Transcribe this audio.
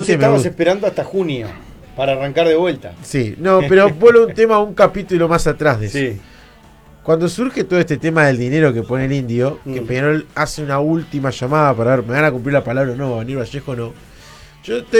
Vos estabas esperando hasta junio para arrancar de vuelta. Sí, no, pero vuelvo un tema, un capítulo más atrás de eso. Sí. Cuando surge todo este tema del dinero que pone el indio, que Peñarol hace una última llamada para ver, ¿me van a cumplir la palabra o no? Daniel Vallejo no. Yo